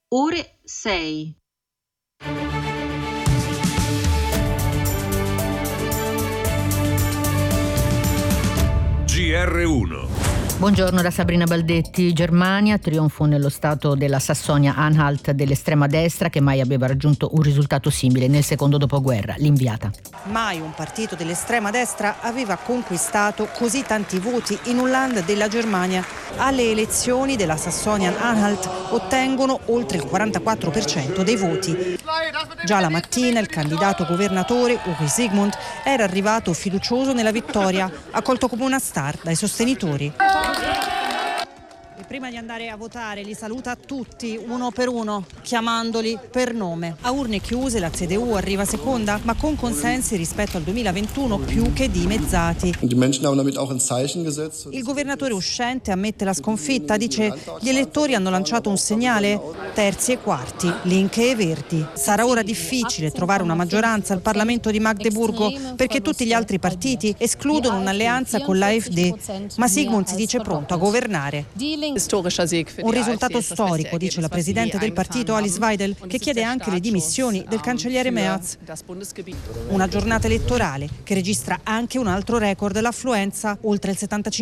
ore 6. GR1. Buongiorno da Sabrina Baldetti. Germania, trionfo nello stato della Sassonia-Anhalt dell'estrema destra che mai aveva raggiunto un risultato simile nel secondo dopoguerra, l'inviata. Mai un partito dell'estrema destra aveva conquistato così tanti voti in un land della Germania. Alle elezioni della Sassonia-Anhalt ottengono oltre il 44% dei voti. Già la mattina il candidato governatore Uri Sigmund era arrivato fiducioso nella vittoria, accolto come una star dai sostenitori. E prima di andare a votare li saluta tutti uno per uno, chiamandoli per nome. A urne chiuse la CDU arriva seconda, ma con consensi rispetto al 2021 più che dimezzati. Il governatore uscente ammette la sconfitta, dice: gli elettori hanno lanciato un segnale, terzi e quarti, Linke e Verdi. Sarà ora difficile trovare una maggioranza al Parlamento di Magdeburgo perché tutti gli altri partiti escludono un'alleanza con l'AfD, ma Sigmund si dice pronto a governare. Un risultato storico, dice la presidente del partito Alice Weidel, che chiede anche le dimissioni del cancelliere Merz. Una giornata elettorale che registra anche un altro record, l'affluenza, oltre il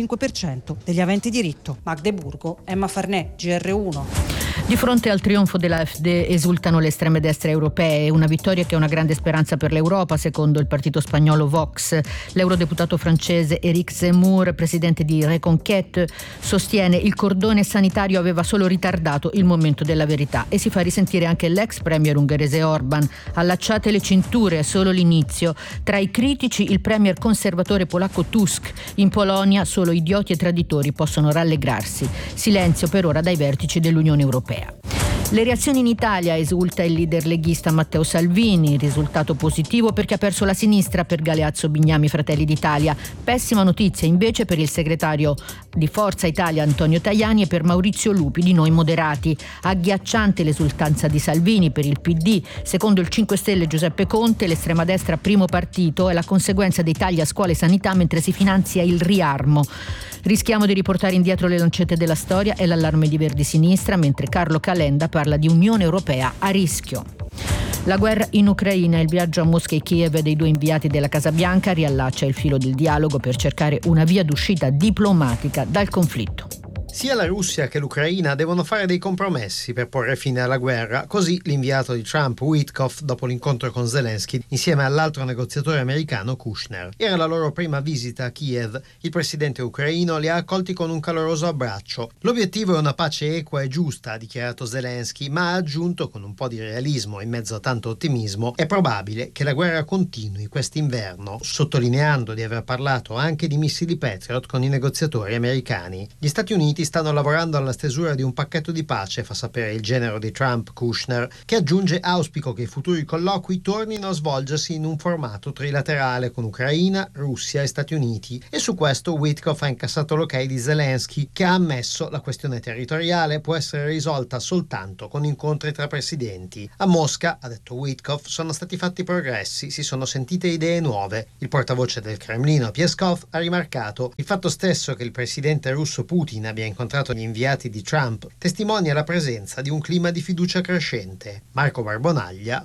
75% degli aventi diritto. Magdeburgo, Emma Farnè, GR1. Di fronte al trionfo dell'AfD esultano le estreme destre europee, una vittoria che è una grande speranza per l'Europa, secondo il partito spagnolo Vox. L'eurodeputato francese Éric Zemmour, presidente di Reconquête, sostiene il cordone sanitario aveva solo ritardato il momento della verità, e si fa risentire anche l'ex premier ungherese Orban. Allacciate le cinture, è solo l'inizio. Tra i critici il premier conservatore polacco Tusk. In Polonia solo idioti e traditori possono rallegrarsi. Silenzio per ora dai vertici dell'Unione Europea. Le reazioni in Italia: esulta il leader leghista Matteo Salvini, risultato positivo perché ha perso la sinistra per Galeazzo Bignami Fratelli d'Italia. Pessima notizia invece per il segretario di Forza Italia Antonio Tajani e per Maurizio Lupi di Noi Moderati. Agghiacciante l'esultanza di Salvini per il PD. Secondo il 5 Stelle Giuseppe Conte, l'estrema destra primo partito è la conseguenza dei tagli a scuola e sanità mentre si finanzia il riarmo. Rischiamo di riportare indietro le lancette della storia, è l'allarme di Verdi Sinistra, mentre Carlo Calenda parla di Unione Europea a rischio. La guerra in Ucraina e il viaggio a Mosca e Kiev dei due inviati della Casa Bianca riallaccia il filo del dialogo per cercare una via d'uscita diplomatica dal conflitto. Sia la Russia che l'Ucraina devono fare dei compromessi per porre fine alla guerra, così l'inviato di Trump Witkoff dopo l'incontro con Zelensky insieme all'altro negoziatore americano Kushner. Era la loro prima visita a Kiev, il presidente ucraino li ha accolti con un caloroso abbraccio. L'obiettivo è una pace equa e giusta, ha dichiarato Zelensky, ma ha aggiunto con un po' di realismo in mezzo a tanto ottimismo: è probabile che la guerra continui quest'inverno, sottolineando di aver parlato anche di missili Patriot con i negoziatori americani. Gli Stati Uniti stanno lavorando alla stesura di un pacchetto di pace, fa sapere il genero di Trump, Kushner, che aggiunge: auspico che i futuri colloqui tornino a svolgersi in un formato trilaterale con Ucraina, Russia e Stati Uniti. E su questo Witkoff ha incassato l'ok di Zelensky, che ha ammesso la questione territoriale può essere risolta soltanto con incontri tra presidenti. A Mosca, ha detto Witkoff, sono stati fatti progressi, si sono sentite idee nuove. Il portavoce del Cremlino, Peskov, ha rimarcato: il fatto stesso che il presidente russo Putin abbia incontrato gli inviati di Trump testimonia la presenza di un clima di fiducia crescente. Marco Barbonaglia,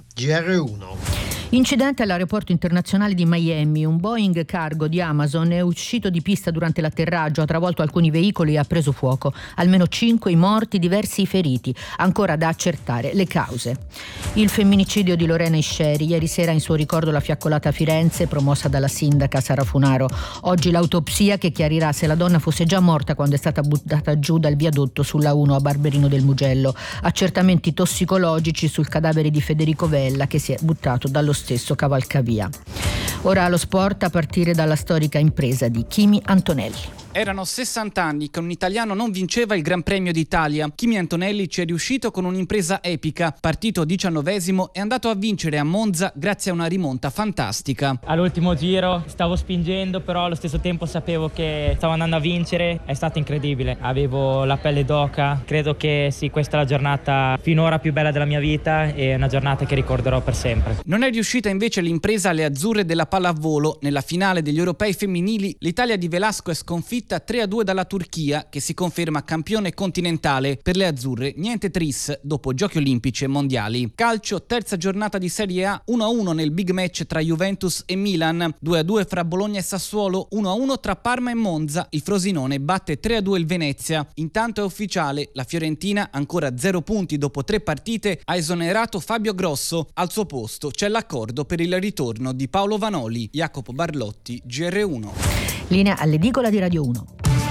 GR1. Incidente all'aeroporto internazionale di Miami. Un Boeing cargo di Amazon è uscito di pista durante l'atterraggio, ha travolto alcuni veicoli e ha preso fuoco. Almeno 5 i morti, diversi i feriti. Ancora da accertare le cause. Il femminicidio di Lorena Isceri. Ieri sera in suo ricordo la fiaccolata a Firenze promossa dalla sindaca Sara Funaro. Oggi l'autopsia che chiarirà se la donna fosse già morta quando è stata buttata giù dal viadotto sulla 1 a Barberino del Mugello. Accertamenti tossicologici sul cadavere di Federico Vella che si è buttato dallo stesso cavalcavia. Ora allo sport, a partire dalla storica impresa di Kimi Antonelli. Erano 60 anni che un italiano non vinceva il Gran Premio d'Italia. Kimi Antonelli ci è riuscito con un'impresa epica. Partito 19esimo, è andato a vincere a Monza grazie a una rimonta fantastica. All'ultimo giro stavo spingendo, però allo stesso tempo sapevo che stavo andando a vincere. È stato incredibile, avevo la pelle d'oca. Credo che sì, questa è la giornata finora più bella della mia vita e una giornata che ricorderò per sempre. Non è riuscita invece l'impresa alle azzurre della pallavolo, nella finale degli europei femminili, l'Italia di Velasco è sconfitta 3-2 dalla Turchia, che si conferma campione continentale. Per le azzurre, niente tris dopo Giochi olimpici e mondiali. Calcio, terza giornata di Serie A, 1-1 nel big match tra Juventus e Milan, 2-2 fra Bologna e Sassuolo, 1-1 tra Parma e Monza. Il Frosinone batte 3-2 il Venezia. Intanto è ufficiale, la Fiorentina, ancora 0 punti dopo 3 partite, ha esonerato Fabio Grosso. Al suo posto c'è l'accordo per il ritorno di Paolo Vanoli. Jacopo Barlotti, GR1. Linea all'edicola di Radio 1.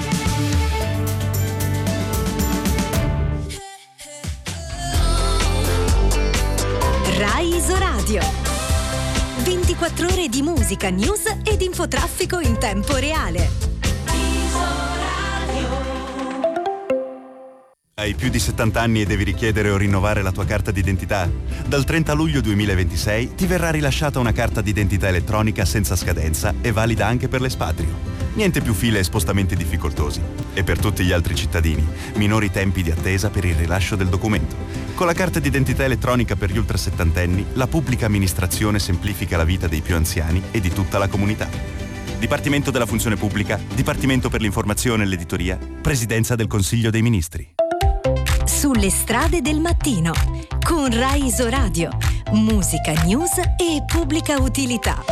Rai Isoradio. 24 ore di musica, news ed infotraffico in tempo reale. Hai più di 70 anni e devi richiedere o rinnovare la tua carta d'identità? Dal 30 luglio 2026 ti verrà rilasciata una carta d'identità elettronica senza scadenza e valida anche per l'espatrio. Niente più file e spostamenti difficoltosi. E per tutti gli altri cittadini, minori tempi di attesa per il rilascio del documento. Con la carta d'identità elettronica per gli ultrasettantenni, la pubblica amministrazione semplifica la vita dei più anziani e di tutta la comunità. Dipartimento della Funzione Pubblica, Dipartimento per l'Informazione e l'Editoria, Presidenza del Consiglio dei Ministri. Sulle strade del mattino, con Rai Isoradio. Musica, news e pubblica utilità.